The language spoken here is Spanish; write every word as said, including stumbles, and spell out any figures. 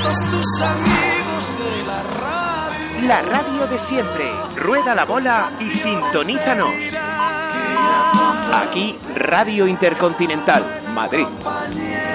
estos tus amigos de la radio. La radio de siempre. Rueda la bola y sintonízanos. Aquí, Radio Intercontinental, Madrid.